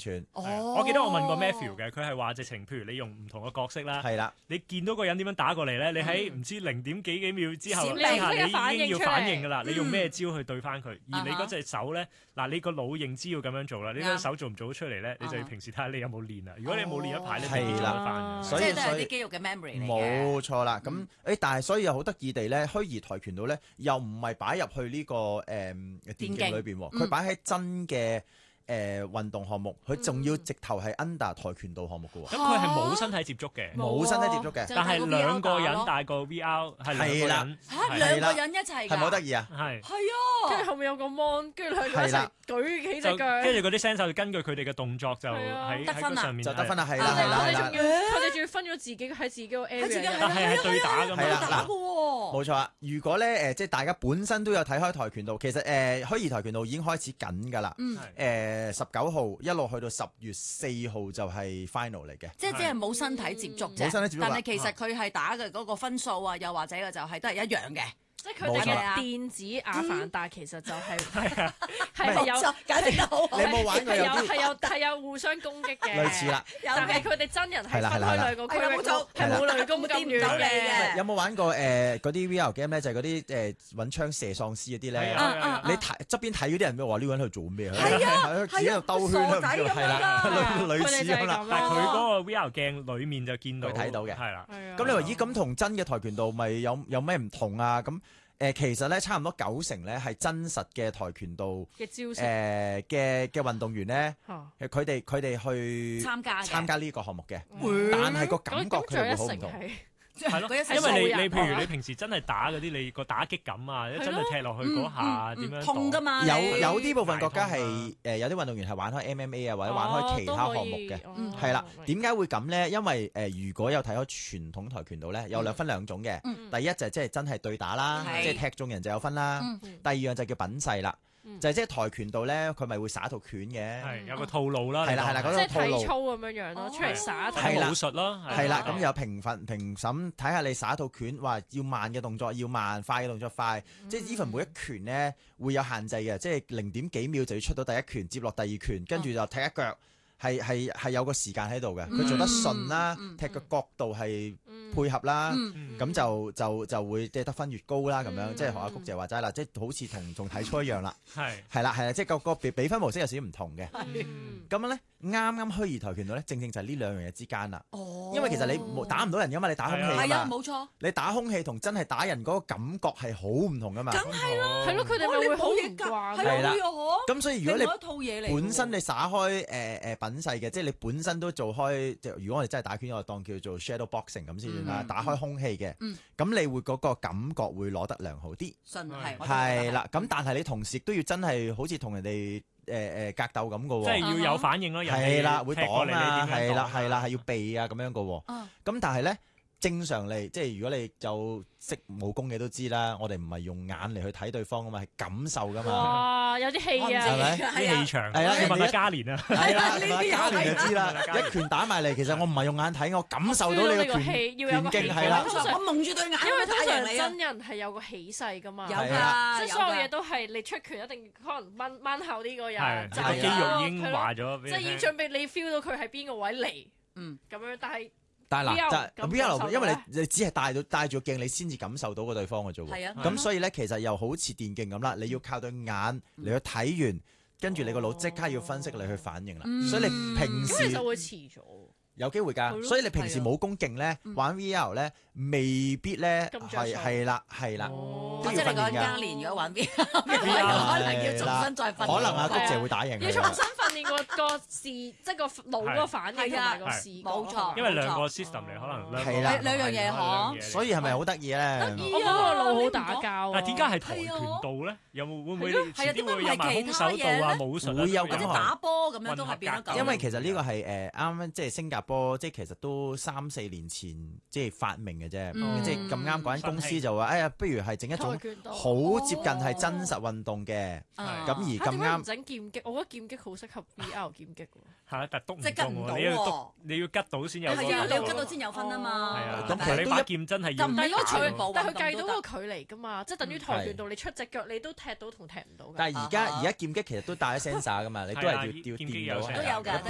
全。 我記得我問過 Matthew 嘅，佢係話直情，譬如你用唔同嘅角色啦， 係啦， 你見到個人點樣打過嚟咧，你喺唔知0點幾秒之後， 閃靈你已經要反應㗎啦， 出嚟你用咩招去對翻佢？而你嗰隻手咧，嗱你個腦認知要咁樣做啦，你隻手做唔做到出嚟咧？你就要平時睇下你有冇練啊。如果你冇練一排，你唔做得翻嘅。 所以即係都係啲肌肉嘅 memory 嚟嘅。 冇錯啦。咁但係所以又好得意地咧，虛擬跆拳道咧又唔係擺入去呢個電競裏邊喎，佢擺喺真嘅運動項目，佢仲要直頭係 under 跆拳道項目嘅喎。 咁佢係冇身體接觸嘅， 冇身體接觸嘅， 但係兩個人戴個 VR 係兩個人， 兩個人一齊㗎， 係冇得意啊！ 係啊， 跟住後面有個 mon，跟住兩個一齊舉起隻腳， 跟住嗰啲 sense 就根據佢哋嘅動作就喺個上面就得分啦，係啦， 佢哋仲要分咗自己喺自己個 area， 但係對打㗎嘛， 打㗎喎。 冇錯啊！如果咧即係大家本身都有睇開跆拳道，其實虛擬跆拳道已經開始緊㗎啦。19號一路去到10月4號就係 final 嚟嘅， 即係冇身體接觸啫， 冇身體接觸， 但係其實佢係打嘅嗰個分數啊，又或者嘅就係都係一樣嘅。 即係佢哋嘅電子阿凡達其實就係有解釋得好， 你冇玩過係有互相攻擊嘅， 類似啦。 但係佢哋真人係分開兩個區域，係冇雷公咁遠嘅。 有冇玩過嗰啲 VR game 咧？就係嗰啲揾槍射喪屍嗰啲咧。你睇側邊睇嗰啲人咩話？呢個人喺度做咩？ 係啊， 自己喺度兜圈係啦， 類似咁啦。 但係佢嗰個 VR 鏡裡面就見到睇到嘅， 係啦。 咁你話咦？咁同真嘅跆拳道咪有咩唔同啊？咁其實咧差唔多90%咧係真實嘅跆拳道嘅招式嘅運動員咧，佢哋去參加呢個項目嘅，但係個感覺佢哋會好唔同。 係咯，因為你譬如你平時真係打嗰啲，你個打擊感啊，真係踢落去嗰下點樣痛㗎嘛？ 有啲部分國家係有啲運動員係玩開 MMA 啊，或者玩開其他項目嘅，係啦。點解會咁咧？因為如果有睇開傳統跆拳道咧，有分兩種嘅。第一就係即係真係對打啦，即係踢中人就有分啦。第二樣就叫品勢啦。就係即係跆拳道咧，佢咪會耍套拳嘅， 係有個套路啦， 係啦，嗰個套路， 即係體操咁樣咯，出嚟耍睇武術咯， 係啦，咁有評審睇下你耍套拳，話要慢嘅動作要慢，快嘅動作快，即係 even 每一拳咧會有限制嘅，即係0點幾秒就要出到第一拳，接落第二拳，跟住就踢一腳。係有個時間喺度嘅，佢做得順啦，踢嘅角度係配合啦，咁就會即係得分越高啦，咁樣即係學阿谷姐話齋啦，即係好似同體操一樣啦，係啦，即係個比分模式有少少唔同嘅，咁樣咧啱虛擬跆拳道咧，正就係呢兩樣嘢之間啦，因為其實你打唔到人噶嘛，你打空氣啊嘛， 係啊，冇錯， 你打空氣同真係打人嗰個感覺係好唔同噶嘛， 梗係啦， 係咯，佢哋咪會好唔慣， 係啦， 咁所以如果你一套嘢嚟， 本身你耍開品勢嘅，即係你本身都做開，如果我哋真係打拳，我當叫做 shadow boxing 咁先算啦，打開空氣嘅，咁你會嗰個感覺會攞得良好啲，係啦，咁但係你同時亦都要真係好似同人哋格鬥咁嘅喎， 即係要有反應咯， 係啦，會擋啊，係啦， 係要避啊咁樣嘅喎，咁但係咧正常嚟，即係如果你就識武功嘅都知啦，我哋唔係用眼嚟去睇對方噶嘛，係感受噶嘛。 哇，有啲氣啊， 係咪？ 啲氣場係啦， 你問下嘉年啊， 係啦，嘉年就知啦。一拳打埋嚟，其實我唔係用眼睇，我感受到你個拳勁係啦。 我蒙住對眼， 因為通常真人係有個起勢噶嘛， 有㗎， 即係所有嘢都係你出拳一定可能掹後呢個人， 就係肌肉已經話咗， 即係已經準備你 feel 到佢係邊個位嚟，咁樣，但係。 但係嗱，VR 因為你只係帶住個鏡，你先至感受到個對方嘅啫喎。係啊。咁所以咧，其實又好似電競咁啦，你要靠對眼嚟去睇完，跟住你個腦即刻要分析你去反應啦。所以你平時就會遲咗。 有機會㗎，所以你平時武功勁咧，玩 VR 咧，未必咧係啦， 即係你講嘉年如果玩 VR，可能要重新再訓練， 可能阿谷姐會打贏佢。 要重新訓練個視，即係個腦嗰個反應同埋個視覺。 冇錯， 因為兩個 system 嚟，可能係啦， 兩樣嘢嗬。 所以係咪好得意咧？ 我覺得個腦好打交。 但係點解係跆拳道咧？有冇會唔會遲啲會有埋空手道啊、武術會有咁打波咁樣都係變咗咁。 因為其實呢個係啱即係新加坡，即係其實都3-4年前即係發明嘅啫。即係咁啱嗰間公司就話：哎呀，不如係整一種好接近係真實運動嘅。咁而咁啱唔整劍擊，我覺得劍擊好適合 VR 劍擊喎。 係啊，但係篤唔即係中喎，你要吉到先有。 係啊，你要吉到先有分啊嘛。 係啊，咁你把劍真係要。 但係佢計到個距離㗎嘛，即係等於跆拳道，你出隻腳你都踢到同踢唔到㗎。 但係而家劍擊其實都帶咗 sensor 㗎嘛，你都係要電到。 都有㗎。